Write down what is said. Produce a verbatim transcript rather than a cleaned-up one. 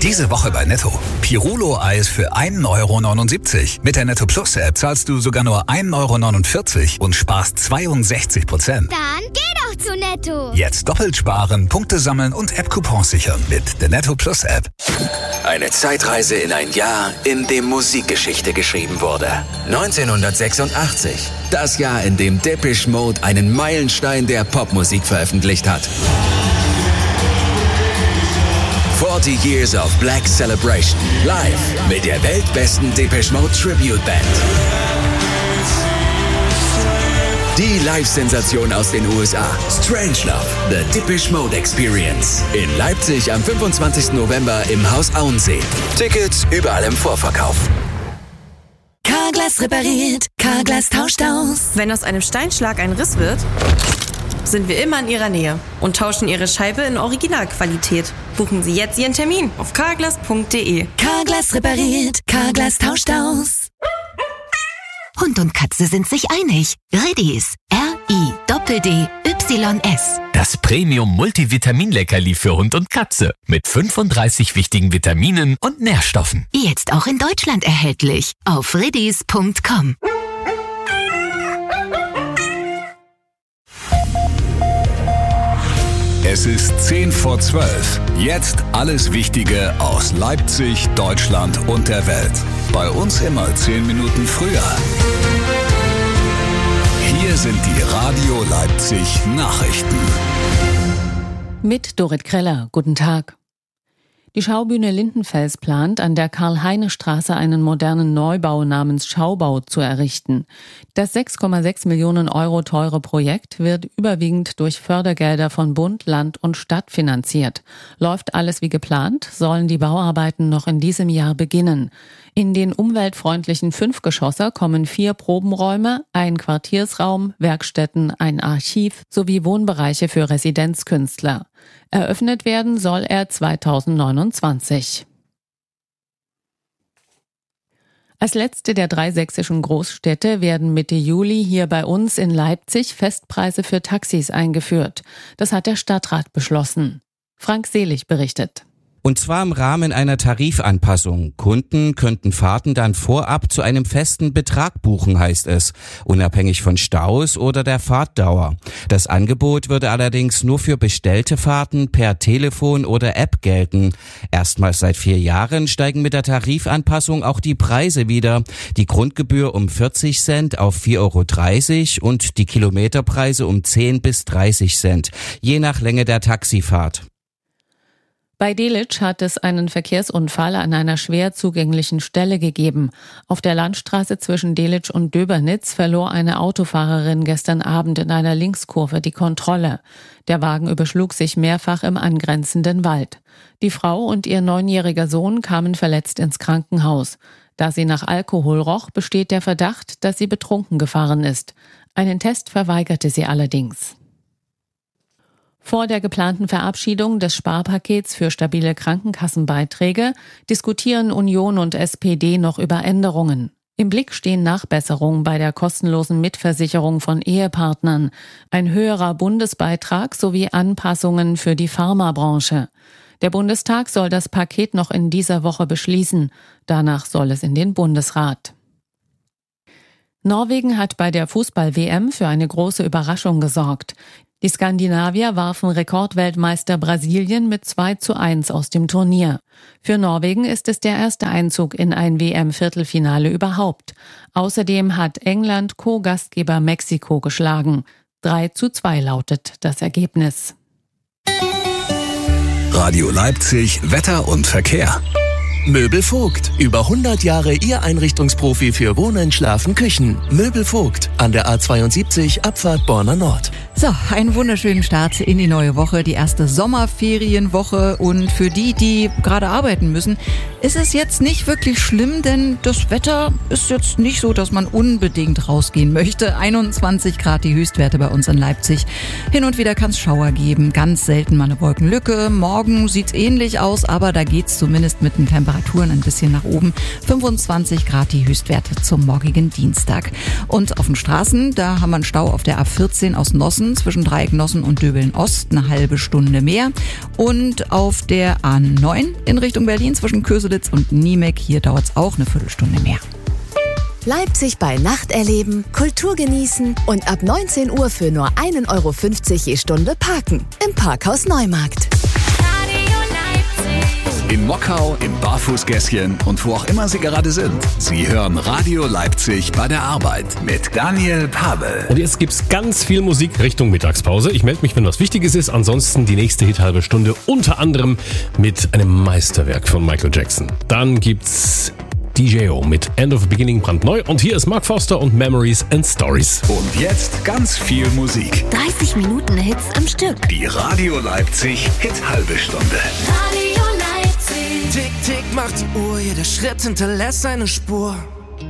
Diese Woche bei Netto. Pirulo-Eis für ein Euro neunundsiebzig. Mit der Netto Plus App zahlst du sogar nur ein Euro neunundvierzig und sparst zweiundsechzig Prozent. Dann geh doch zu Netto. Jetzt doppelt sparen, Punkte sammeln und App-Coupons sichern mit der Netto Plus App. Eine Zeitreise in ein Jahr, in dem Musikgeschichte geschrieben wurde. neunzehnhundertsechsundachtzig. Das Jahr, in dem Depeche Mode einen Meilenstein der Popmusik veröffentlicht hat. forty Years of Black Celebration. Live mit der weltbesten Depeche Mode Tribute Band. Die Live-Sensation aus den U S A. Strangelove, The Depeche Mode Experience. In Leipzig am fünfundzwanzigsten November im Haus Auensee. Tickets überall im Vorverkauf. Carglass repariert, Carglass tauscht aus. Wenn aus einem Steinschlag ein Riss wird, sind wir immer in Ihrer Nähe und tauschen Ihre Scheibe in Originalqualität. Buchen Sie jetzt Ihren Termin auf carglass punkt de. Carglass repariert, Carglass tauscht aus. Hund und Katze sind sich einig. Redis. R I D D Y S. Das Premium-Multivitamin-Leckerli für Hund und Katze. Mit fünfunddreißig wichtigen Vitaminen und Nährstoffen. Jetzt auch in Deutschland erhältlich. Auf redis punkt com. Es ist zehn vor zwölf. Jetzt alles Wichtige aus Leipzig, Deutschland und der Welt. Bei uns immer zehn Minuten früher. Hier sind die Radio Leipzig Nachrichten. Mit Dorit Kreller. Guten Tag. Die Schaubühne Lindenfels plant, an der Karl-Heine-Straße einen modernen Neubau namens Schaubau zu errichten. Das sechs Komma sechs Millionen Euro teure Projekt wird überwiegend durch Fördergelder von Bund, Land und Stadt finanziert. Läuft alles wie geplant, sollen die Bauarbeiten noch in diesem Jahr beginnen. In den umweltfreundlichen Fünfgeschosser kommen vier Probenräume, ein Quartiersraum, Werkstätten, ein Archiv sowie Wohnbereiche für Residenzkünstler. Eröffnet werden soll er zweitausendneunundzwanzig. Als letzte der drei sächsischen Großstädte werden Mitte Juli hier bei uns in Leipzig Festpreise für Taxis eingeführt. Das hat der Stadtrat beschlossen. Frank Selig berichtet. Und zwar im Rahmen einer Tarifanpassung. Kunden könnten Fahrten dann vorab zu einem festen Betrag buchen, heißt es, unabhängig von Staus oder der Fahrtdauer. Das Angebot würde allerdings nur für bestellte Fahrten per Telefon oder App gelten. Erstmals seit vier Jahren steigen mit der Tarifanpassung auch die Preise wieder. Die Grundgebühr um vierzig Cent auf vier Euro dreißig und die Kilometerpreise um zehn bis dreißig Cent, je nach Länge der Taxifahrt. Bei Delitzsch hat es einen Verkehrsunfall an einer schwer zugänglichen Stelle gegeben. Auf der Landstraße zwischen Delitzsch und Döbernitz verlor eine Autofahrerin gestern Abend in einer Linkskurve die Kontrolle. Der Wagen überschlug sich mehrfach im angrenzenden Wald. Die Frau und ihr neunjähriger Sohn kamen verletzt ins Krankenhaus. Da sie nach Alkohol roch, besteht der Verdacht, dass sie betrunken gefahren ist. Einen Test verweigerte sie allerdings. Vor der geplanten Verabschiedung des Sparpakets für stabile Krankenkassenbeiträge diskutieren Union und S P D noch über Änderungen. Im Blick stehen Nachbesserungen bei der kostenlosen Mitversicherung von Ehepartnern, ein höherer Bundesbeitrag sowie Anpassungen für die Pharmabranche. Der Bundestag soll das Paket noch in dieser Woche beschließen. Danach soll es in den Bundesrat. Norwegen hat bei der Fußball-W M für eine große Überraschung gesorgt. Die Skandinavier warfen Rekordweltmeister Brasilien mit zwei zu eins aus dem Turnier. Für Norwegen ist es der erste Einzug in ein W M-Viertelfinale überhaupt. Außerdem hat England Co-Gastgeber Mexiko geschlagen. drei zu zwei lautet das Ergebnis. Radio Leipzig, Wetter und Verkehr. Möbel Vogt. Über hundert Jahre Ihr Einrichtungsprofi für Wohnen, Schlafen, Küchen. Möbel Vogt. An der A zweiundsiebzig, Abfahrt Borna Nord. So, einen wunderschönen Start in die neue Woche, die erste Sommerferienwoche. Und für die, die gerade arbeiten müssen, ist es jetzt nicht wirklich schlimm, denn das Wetter ist jetzt nicht so, dass man unbedingt rausgehen möchte. einundzwanzig Grad die Höchstwerte bei uns in Leipzig. Hin und wieder kann es Schauer geben, ganz selten mal eine Wolkenlücke. Morgen sieht's ähnlich aus, aber da geht's zumindest mit den Temperaturen ein bisschen nach oben. fünfundzwanzig Grad die Höchstwerte zum morgigen Dienstag. Und auf den Straßen, da haben wir einen Stau auf der A vierzehn aus Nossen Norden zwischen Dreiecknossen und Döbeln-Ost eine halbe Stunde mehr. Und auf der A neun in Richtung Berlin zwischen Köselitz und Niemek, hier dauert es auch eine Viertelstunde mehr. Leipzig bei Nacht erleben, Kultur genießen und ab neunzehn Uhr für nur ein Euro fünfzig je Stunde parken. Im Parkhaus Neumarkt. In Mockau, im Barfußgässchen und wo auch immer Sie gerade sind. Sie hören Radio Leipzig bei der Arbeit mit Daniel Pavel. Und jetzt gibt's ganz viel Musik Richtung Mittagspause. Ich melde mich, wenn was Wichtiges ist. Ansonsten die nächste Hit-halbe Stunde unter anderem mit einem Meisterwerk von Michael Jackson. Dann gibt's D J O mit End of the Beginning brandneu. Und hier ist Mark Foster und Memories and Stories. Und jetzt ganz viel Musik. dreißig Minuten Hits am Stück. Die Radio Leipzig Hit-halbe Stunde. Radio Leipzig. Tick, tick, macht die Uhr, jeder Schritt hinterlässt eine Spur.